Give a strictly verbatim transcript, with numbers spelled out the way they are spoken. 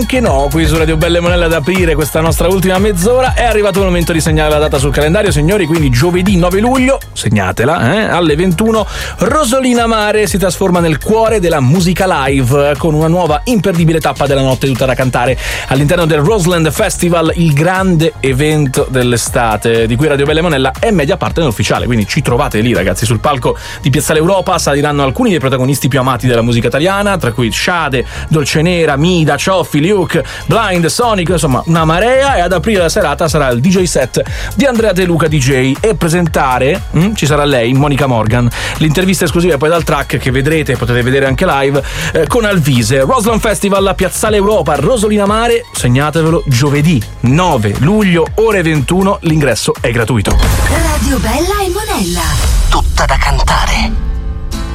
Che no, qui su Radio Belle Monella ad aprire questa nostra ultima mezz'ora. È arrivato il momento di segnare la data sul calendario, signori, quindi giovedì nove luglio, segnatela, eh, alle ventuno, Rosolina Mare si trasforma nel cuore della musica live con una nuova imperdibile tappa della notte tutta da cantare all'interno del Roseland Festival, il grande evento dell'estate di cui Radio Belle Monella è media partner ufficiale, quindi ci trovate lì, ragazzi. Sul palco di Piazzale Europa saliranno alcuni dei protagonisti più amati della musica italiana, tra cui Sade, Dolce Nera, Mida, Cioffi, Luke, Blind, Sonic, insomma una marea. E ad aprire la serata sarà il D J set di Andrea De Luca D J e presentare hm, ci sarà lei, Monica Morgan. L'intervista esclusiva è poi dal track che vedrete, potete vedere anche live, eh, con Alvise. Roseland Festival a Piazzale Europa, Rosolina Mare, segnatevelo, giovedì nove luglio ore ventuno, l'ingresso è gratuito. Radio Bella e Monella, tutta da cantare.